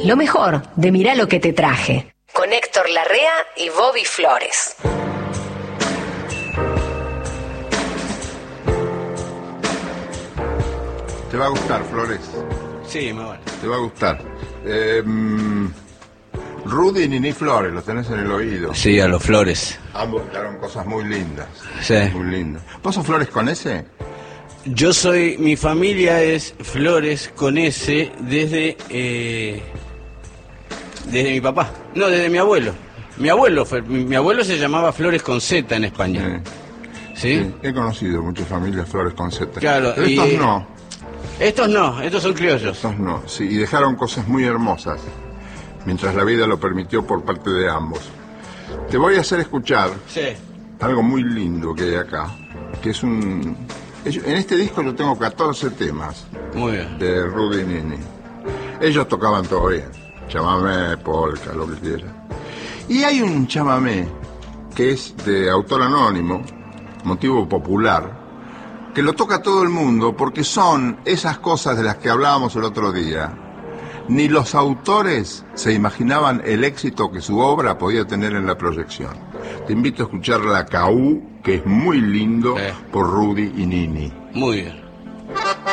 Lo mejor de Mirá lo que te traje. Con Héctor Larrea y Bobby Flores. Te va a gustar, Flores. Sí, me vale. Te va a gustar. Rudy y Nini Flores, los tenés en el oído. Sí, a los Flores. Ambos cantaron cosas muy lindas. Sí. Muy lindas. ¿Vos sos Flores con ese? Yo soy, mi familia es Flores con S desde mi papá. No, desde mi abuelo. Mi abuelo se llamaba Flores con Z en España. ¿Sí? Sí, he conocido muchas familias Flores con Z. Claro, pero estos no. Estos no, estos son criollos. Estos no, sí, y dejaron cosas muy hermosas, mientras la vida lo permitió por parte de ambos. Te voy a hacer escuchar algo muy lindo que hay acá, que es un... En este disco yo tengo 14 temas. Muy bien. De Rudy y Nini. Ellos tocaban todo bien, chamamé, polka, lo que quieran. Y hay un chamamé que es de autor anónimo, motivo popular, que lo toca todo el mundo porque son esas cosas de las que hablábamos el otro día. Ni los autores se imaginaban el éxito que su obra podía tener en la proyección. Te invito a escuchar La Caú, que es muy lindo, por Rudy y Nini. Muy bien.